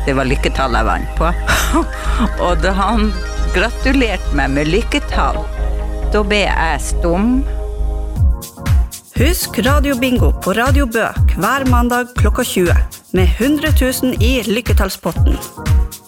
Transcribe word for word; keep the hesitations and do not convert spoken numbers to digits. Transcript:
det var lykketall jeg vant på. Og da han gratulerte meg med lykketall, da ble jeg stum. Husk Radio Bingo på Radio Bø hver mandag klokka tjue, med hundre tusen i lykketallspotten.